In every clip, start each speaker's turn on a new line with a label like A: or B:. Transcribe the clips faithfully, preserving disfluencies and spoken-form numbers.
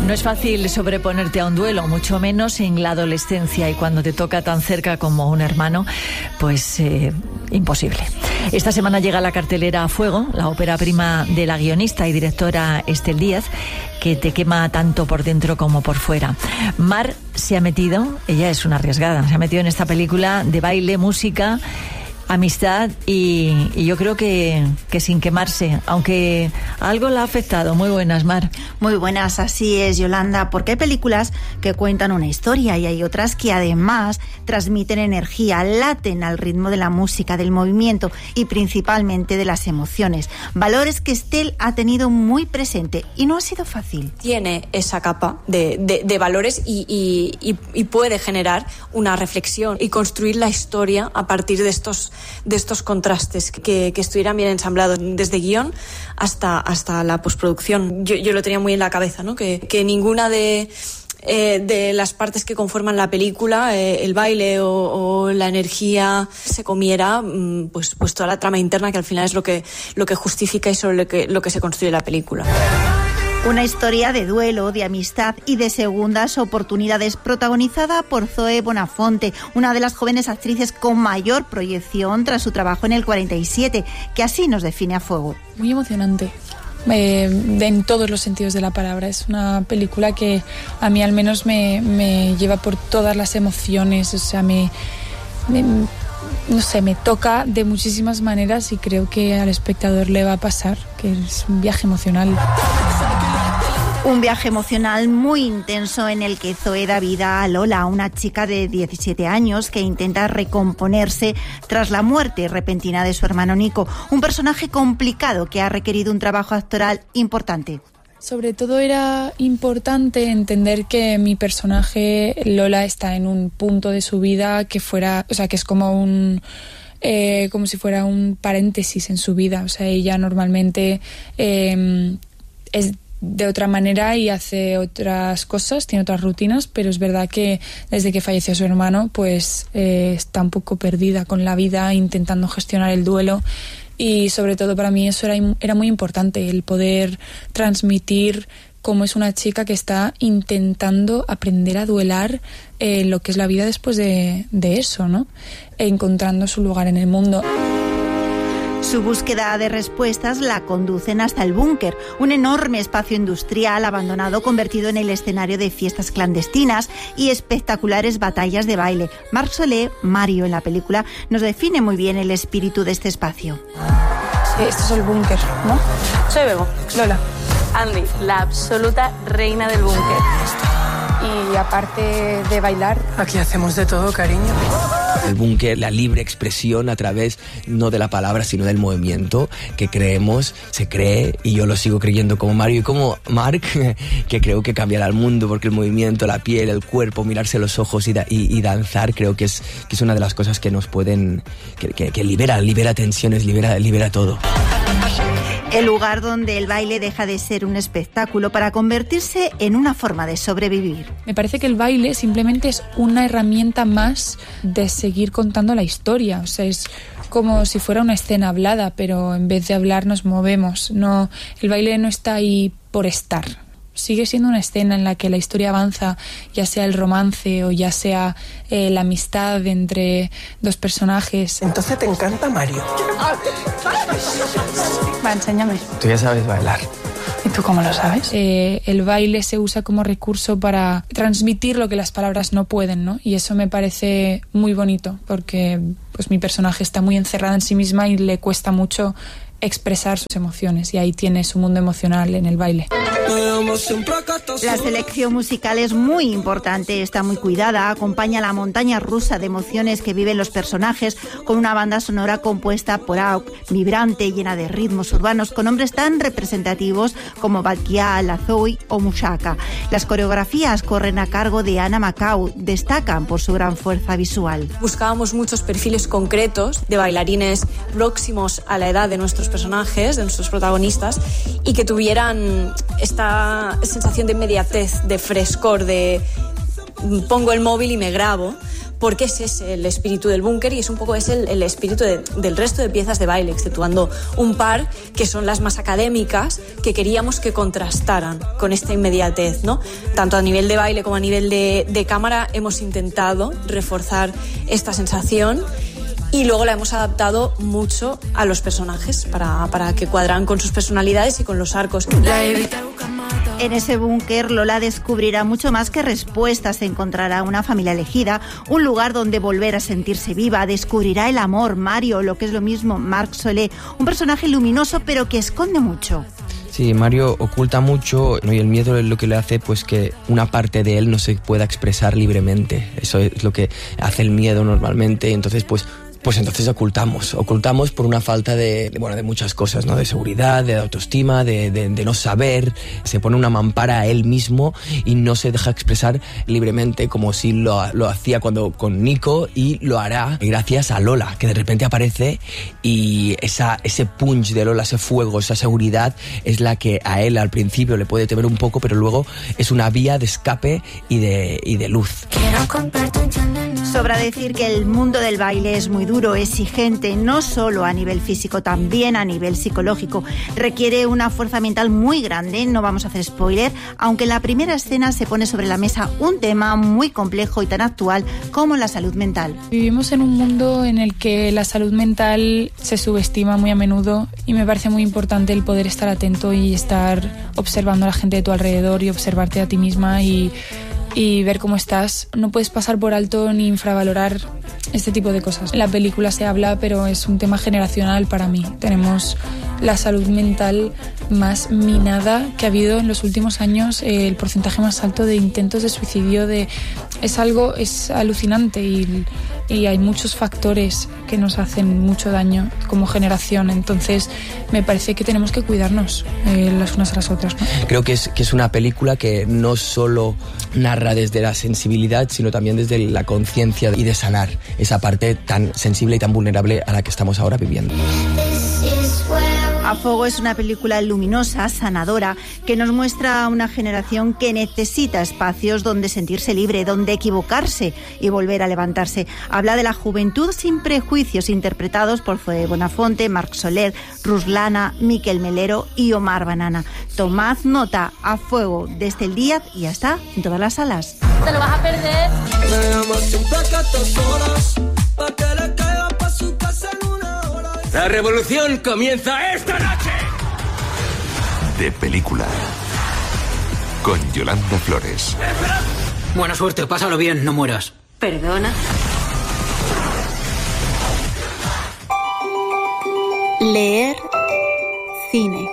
A: No es fácil sobreponerte a un duelo, mucho menos en la adolescencia, y cuando te toca tan cerca como un hermano, pues eh, imposible. Esta semana llega a la cartelera A Fuego, la ópera prima de la guionista y directora Estel Díaz, que te quema tanto por dentro como por fuera. Mar se ha metido, ella es una arriesgada, se ha metido en esta película de baile, música, amistad y, y yo creo que, que sin quemarse, aunque algo la ha afectado. Muy buenas, Mar.
B: Muy buenas, así es, Yolanda, porque hay películas que cuentan una historia y hay otras que además transmiten energía, laten al ritmo de la música, del movimiento y principalmente de las emociones. Valores que Estel ha tenido muy presente y no ha sido fácil.
C: Tiene esa capa de, de, de valores y, y, y, y puede generar una reflexión y construir la historia a partir de estos de estos contrastes que, que estuvieran bien ensamblados desde guión hasta, hasta la postproducción. Yo, yo lo tenía muy en la cabeza, ¿no? Que, que ninguna de, eh, de las partes que conforman la película, eh, el baile o, o la energía, se comiera pues, pues toda la trama interna, que al final es lo que, lo que justifica y sobre lo que, lo que se construye la película.
B: Una historia de duelo, de amistad y de segundas oportunidades, protagonizada por Zoe Bonafonte, una de las jóvenes actrices con mayor proyección tras su trabajo en el cuarenta y siete, que así nos define A Fuego.
D: Muy emocionante, eh, en todos los sentidos de la palabra. Es una película que a mí al menos me, me lleva por todas las emociones, o sea, me... me no sé, me toca de muchísimas maneras y creo que al espectador le va a pasar, que es un viaje emocional.
B: Un viaje emocional muy intenso en el que Zoe da vida a Lola, una chica de diecisiete años que intenta recomponerse tras la muerte repentina de su hermano Nico. Un personaje complicado que ha requerido un trabajo actoral importante.
D: Sobre todo era importante entender que mi personaje, Lola, está en un punto de su vida que fuera, o sea, que es como un... Eh, como si fuera un paréntesis en su vida. O sea, ella normalmente eh, es de otra manera y hace otras cosas, tiene otras rutinas, pero es verdad que desde que falleció su hermano, pues eh, está un poco perdida con la vida, intentando gestionar el duelo. Y sobre todo para mí eso era, era muy importante, el poder transmitir cómo es una chica que está intentando aprender a duelar eh, lo que es la vida después de, de eso, ¿no? E encontrando su lugar en el mundo.
B: Su búsqueda de respuestas la conducen hasta el búnker, un enorme espacio industrial abandonado convertido en el escenario de fiestas clandestinas y espectaculares batallas de baile. Marc Solé, Mario en la película, nos define muy bien el espíritu de este espacio.
D: Sí, esto es el búnker, ¿no?
E: Soy Bebo.
D: Lola.
E: Andy, la absoluta reina del búnker.
D: Y aparte de bailar,
F: aquí hacemos de todo, cariño.
G: El búnker, la libre expresión a través no de la palabra sino del movimiento que creemos, se cree, y yo lo sigo creyendo como Mario y como Marc, que creo que cambiará el mundo, porque el movimiento, la piel, el cuerpo, mirarse los ojos y, da, y, y danzar, creo que es, que es una de las cosas que nos pueden, que, que, que libera, libera tensiones, libera, libera todo.
B: El lugar donde el baile deja de ser un espectáculo para convertirse en una forma de sobrevivir.
D: Me parece que el baile simplemente es una herramienta más de seguir contando la historia. O sea, es como si fuera una escena hablada, pero en vez de hablar nos movemos. No, el baile no está ahí por estar. Sigue siendo una escena en la que la historia avanza, ya sea el romance o ya sea eh, la amistad entre dos personajes.
F: Entonces te encanta Mario.
D: Va, enséñame.
G: Tú ya sabes bailar.
D: ¿Y tú cómo lo sabes? Eh, el baile se usa como recurso para transmitir lo que las palabras no pueden, ¿no? Y eso me parece muy bonito, porque pues mi personaje está muy encerrada en sí misma y le cuesta mucho expresar sus emociones, y ahí tiene su mundo emocional en el baile.
B: La selección musical es muy importante, está muy cuidada, acompaña la montaña rusa de emociones que viven los personajes con una banda sonora compuesta por Auk, vibrante, llena de ritmos urbanos, con nombres tan representativos como Batkia, Lazoui o Mushaka. Las coreografías corren a cargo de Ana Macau, destacan por su gran fuerza visual.
C: Buscábamos muchos perfiles concretos de bailarines próximos a la edad de nuestros personajes, de nuestros protagonistas, y que tuvieran esta sensación de inmediatez, de frescor, de pongo el móvil y me grabo, porque ese es el espíritu del búnker y es un poco es el, el espíritu de, del resto de piezas de baile, exceptuando un par que son las más académicas, que queríamos que contrastaran con esta inmediatez, ¿no? Tanto a nivel de baile como a nivel de, de cámara hemos intentado reforzar esta sensación y luego la hemos adaptado mucho a los personajes para, para que cuadran con sus personalidades y con los arcos.
B: En ese búnker, Lola descubrirá mucho más que respuestas. Encontrará una familia elegida, un lugar donde volver a sentirse viva. Descubrirá el amor, Mario, lo que es lo mismo, Marc Solé, un personaje luminoso pero que esconde mucho.
G: Sí, Mario oculta mucho, ¿no? Y el miedo es lo que le hace pues que una parte de él no se pueda expresar libremente. Eso es lo que hace el miedo normalmente. Entonces, pues Pues entonces ocultamos, ocultamos por una falta de, de, bueno, de muchas cosas, ¿no? De seguridad, de autoestima, de, de, de no saber. Se pone una mampara a él mismo y no se deja expresar libremente como si lo, lo hacía cuando con Nico, y lo hará gracias a Lola, que de repente aparece y esa, ese punch de Lola, ese fuego, esa seguridad es la que a él al principio le puede temer un poco, pero luego es una vía de escape y de, y de luz.
B: Sobra decir que el mundo del baile es muy duro, exigente, no solo a nivel físico, también a nivel psicológico. Requiere una fuerza mental muy grande, no vamos a hacer spoiler, aunque en la primera escena se pone sobre la mesa un tema muy complejo y tan actual como la salud mental.
D: Vivimos en un mundo en el que la salud mental se subestima muy a menudo y me parece muy importante el poder estar atento y estar observando a la gente de tu alrededor y observarte a ti misma y y ver cómo estás. No puedes pasar por alto ni infravalorar este tipo de cosas. En la película se habla, pero es un tema generacional para mí. Tenemos la salud mental más minada que ha habido en los últimos años, eh, el porcentaje más alto de intentos de suicidio, de es algo, es alucinante y, y hay muchos factores que nos hacen mucho daño como generación. Entonces me parece que tenemos que cuidarnos eh, las unas a las otras, ¿no?
G: Creo que es, que es una película que no solo narra desde la sensibilidad, sino también desde la conciencia y de sanar esa parte tan sensible y tan vulnerable a la que estamos ahora viviendo.
B: A Fuego es una película luminosa, sanadora, que nos muestra a una generación que necesita espacios donde sentirse libre, donde equivocarse y volver a levantarse. Habla de la juventud sin prejuicios, interpretados por Zoe Bonafonte, Marc Soler, Ruslana, Miquel Melero y Omar Banana. Tomad nota, A Fuego, desde el día y hasta en todas las salas.
E: Te lo vas a perder.
H: La revolución comienza esta noche.
I: De película. Con Yolanda Flores.
J: Buena suerte, pásalo bien, no mueras.
E: ¿Perdona?
B: Leer cine.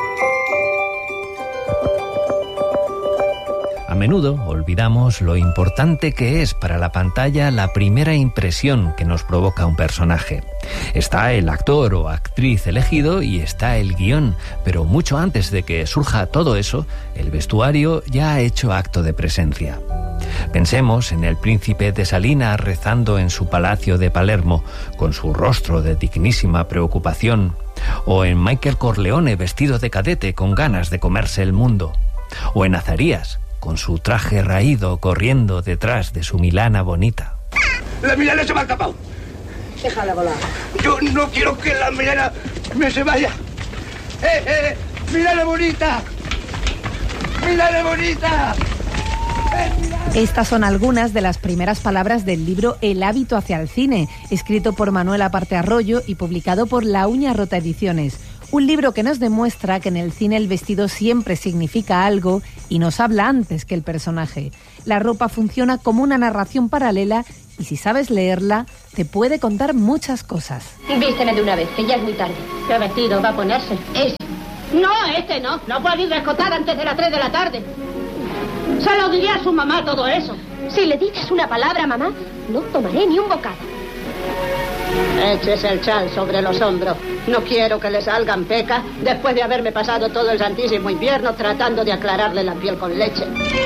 K: A menudo olvidamos lo importante que es para la pantalla la primera impresión que nos provoca un personaje. Está el actor o actriz elegido y está el guión, pero mucho antes de que surja todo eso, el vestuario ya ha hecho acto de presencia. Pensemos en el príncipe de Salina rezando en su palacio de Palermo, con su rostro de dignísima preocupación, o en Michael Corleone vestido de cadete con ganas de comerse el mundo, o en Azarías, con su traje raído corriendo detrás de su Milana bonita.
H: ¡La Milana se me ha escapado!
E: Déjala volar.
H: Yo no quiero que la Milana me se vaya. ¡Eh, eh! ¡Milana bonita! ¡Milana bonita!
L: Estas son algunas de las primeras palabras del libro El hábito hacia el cine, escrito por Manuel Aparte Arroyo y publicado por La Uña Rota Ediciones. Un libro que nos demuestra que en el cine el vestido siempre significa algo y nos habla antes que el personaje. La ropa funciona como una narración paralela y si sabes leerla, te puede contar muchas cosas.
E: Vísteme de una vez, que ya es muy tarde. ¿Qué vestido va a ponerse? Ese. No, este no. No puede ir a escotar antes de las tres de la tarde. Se lo diría a su mamá todo eso. Si le dices una palabra, mamá, no tomaré ni un bocado. Échese el chal sobre los hombros. No quiero que le salgan pecas después de haberme pasado todo el santísimo invierno tratando de aclararle la piel con leche.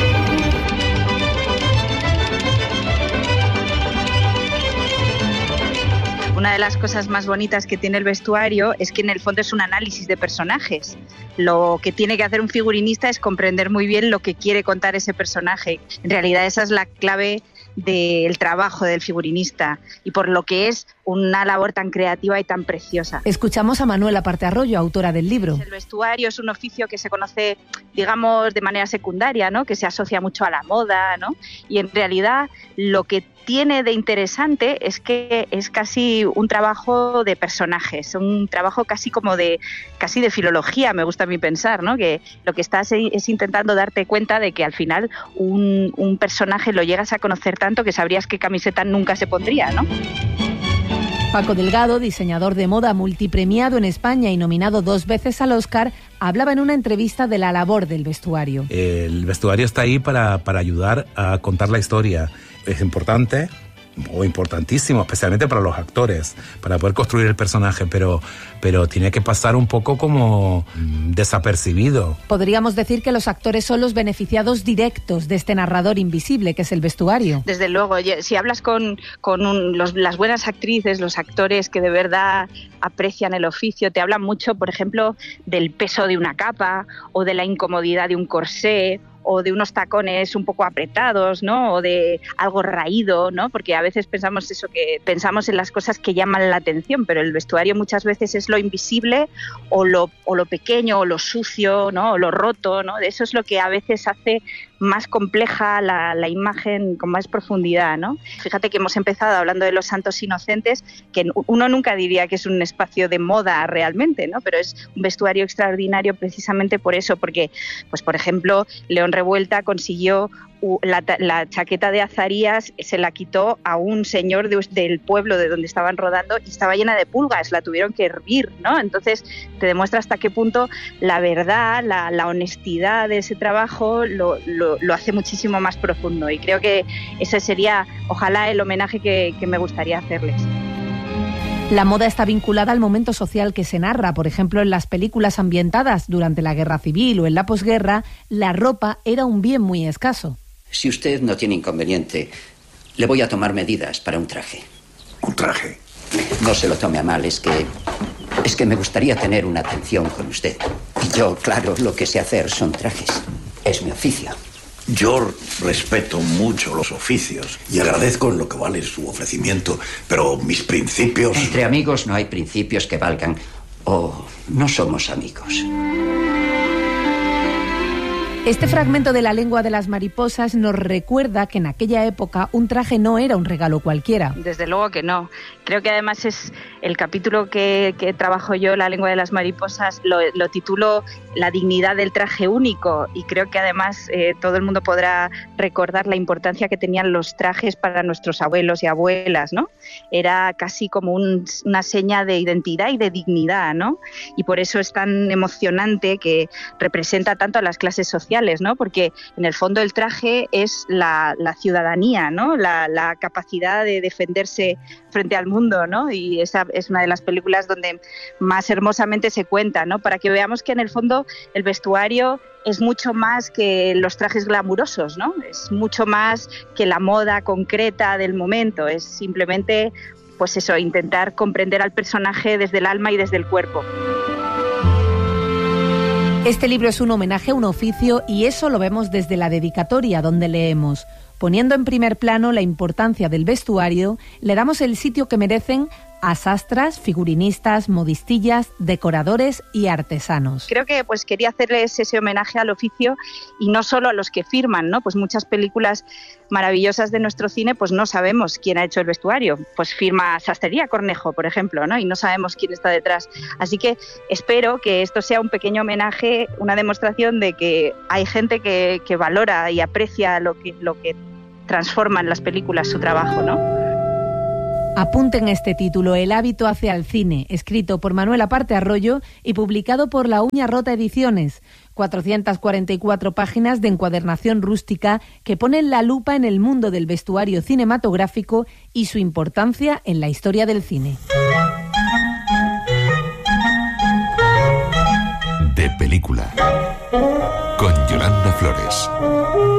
M: Una de las cosas más bonitas que tiene el vestuario es que en el fondo es un análisis de personajes. Lo que tiene que hacer un figurinista es comprender muy bien lo que quiere contar ese personaje. En realidad esa es la clave del trabajo del figurinista y por lo que es una labor tan creativa y tan preciosa.
L: Escuchamos a Manuela Parte Arroyo, autora del libro.
M: El vestuario es un oficio que se conoce, digamos, de manera secundaria, ¿no? Que se asocia mucho a la moda, ¿no? Y en realidad lo que tiene de interesante es que es casi un trabajo de personajes, un trabajo casi como de casi de filología, me gusta a mí pensar, ¿no? Que lo que estás es intentando darte cuenta de que al final un, un personaje lo llegas a conocer tanto que sabrías qué camiseta nunca se pondría, ¿no?
L: Paco Delgado, diseñador de moda multipremiado en España y nominado dos veces al Oscar, hablaba en una entrevista de la labor del vestuario.
N: El vestuario está ahí para, para ayudar a contar la historia. Es importante, o importantísimo, especialmente para los actores, para poder construir el personaje, pero, pero tiene que pasar un poco como mm, desapercibido.
L: Podríamos decir que los actores son los beneficiados directos de este narrador invisible que es el vestuario.
M: Desde luego, si hablas con, con un, los, las buenas actrices, los actores que de verdad aprecian el oficio, te hablan mucho, por ejemplo, del peso de una capa o de la incomodidad de un corsé, o de unos tacones un poco apretados, ¿no? O de algo raído, ¿no? Porque a veces pensamos eso, que pensamos en las cosas que llaman la atención, pero el vestuario muchas veces es lo invisible o lo, o lo pequeño o lo sucio, ¿no? O lo roto, ¿no? Eso es lo que a veces hace más compleja la, la imagen con más profundidad, ¿no? Fíjate que hemos empezado hablando de los santos inocentes, que uno nunca diría que es un espacio de moda realmente, ¿no? Pero es un vestuario extraordinario precisamente por eso, porque, pues por ejemplo, León Revuelta consiguió La, la chaqueta de Azarías, se la quitó a un señor de, del pueblo de donde estaban rodando y estaba llena de pulgas, la tuvieron que hervir, ¿no? Entonces te demuestra hasta qué punto la verdad, la, la honestidad de ese trabajo lo, lo, lo hace muchísimo más profundo, y creo que ese sería, ojalá, el homenaje que, que me gustaría hacerles.
L: La moda está vinculada al momento social que se narra. Por ejemplo, en las películas ambientadas durante la Guerra Civil o en la posguerra, la ropa era un bien muy escaso.
O: Si usted no tiene inconveniente, le voy a tomar medidas para un traje.
P: ¿Un traje?
O: No se lo tome a mal, es que... es que me gustaría tener una atención con usted. Y yo, claro, lo que sé hacer son trajes. Es mi oficio.
P: Yo respeto mucho los oficios y agradezco en lo que vale su ofrecimiento, pero mis principios...
O: Entre amigos no hay principios que valgan, o no somos amigos.
L: Este fragmento de La lengua de las mariposas nos recuerda que en aquella época un traje no era un regalo cualquiera.
M: Desde luego que no. Creo que además es el capítulo que, que trabajo yo, La lengua de las mariposas, lo, lo titulo La dignidad del traje único, y creo que además eh, todo el mundo podrá recordar la importancia que tenían los trajes para nuestros abuelos y abuelas, ¿no? Era casi como un, una seña de identidad y de dignidad, ¿no? Y por eso es tan emocionante que representa tanto a las clases sociales, ¿no? Porque en el fondo el traje es la, la ciudadanía, ¿no? La, la capacidad de defenderse frente al mundo, ¿no? Y esa es una de las películas donde más hermosamente se cuenta, ¿no? Para que veamos que en el fondo el vestuario es mucho más que los trajes glamurosos, ¿no? Es mucho más que la moda concreta del momento, es simplemente, pues eso, intentar comprender al personaje desde el alma y desde el cuerpo.
L: Este libro es un homenaje a un oficio, y eso lo vemos desde la dedicatoria, donde leemos: poniendo en primer plano la importancia del vestuario, le damos el sitio que merecen a sastras, figurinistas, modistillas, decoradores y artesanos.
M: Creo que pues quería hacerles ese homenaje al oficio, y no solo a los que firman, ¿no? Pues muchas películas maravillosas de nuestro cine, pues no sabemos quién ha hecho el vestuario. Pues firma Sastrería Cornejo, por ejemplo, ¿no? Y no sabemos quién está detrás. Así que espero que esto sea un pequeño homenaje, una demostración de que hay gente que, que valora y aprecia lo que, lo que transforma en las películas su trabajo, ¿no?
L: Apunten este título, El hábito hacia el cine, escrito por Manuela Parte Arroyo y publicado por La Uña Rota Ediciones. cuatrocientas cuarenta y cuatro páginas de encuadernación rústica que ponen la lupa en el mundo del vestuario cinematográfico y su importancia en la historia del cine.
I: De película, con Yolanda Flores.